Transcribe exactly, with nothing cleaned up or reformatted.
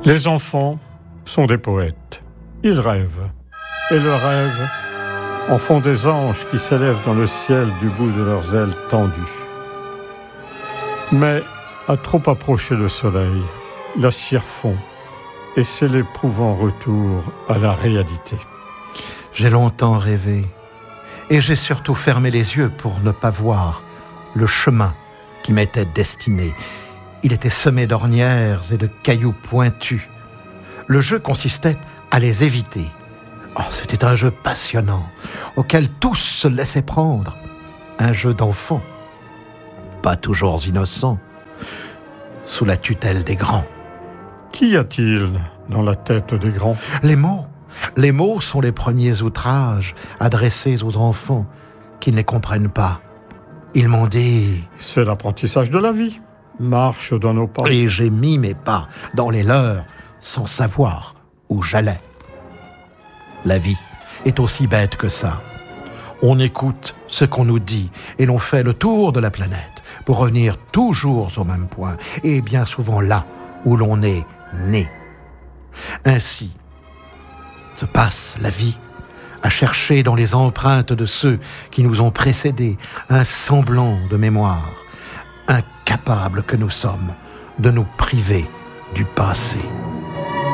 Les enfants sont des poètes. Ils rêvent. Et leurs rêves en font des anges qui s'élèvent dans le ciel du bout de leurs ailes tendues. Mais, à trop approcher le soleil, la cire fond, et c'est l'éprouvant retour à la réalité. J'ai longtemps rêvé, et j'ai surtout fermé les yeux pour ne pas voir le chemin qui m'était destiné. Il était semé d'ornières et de cailloux pointus. Le jeu consistait à les éviter. Oh, c'était un jeu passionnant, auquel tous se laissaient prendre. Un jeu d'enfant, pas toujours innocent, sous la tutelle des grands. Qu'y a-t-il dans la tête des grands ? Les mots. Les mots sont les premiers outrages adressés aux enfants qui ne les comprennent pas. Ils m'ont dit... C'est l'apprentissage de la vie. Marche dans nos pas. Et j'ai mis mes pas dans les leurs sans savoir où j'allais. La vie est aussi bête que ça. On écoute ce qu'on nous dit et l'on fait le tour de la planète pour revenir toujours au même point et bien souvent là où l'on est né. Ainsi se passe la vie, à chercher dans les empreintes de ceux qui nous ont précédés un semblant de mémoire, incapables que nous sommes de nous priver du passé.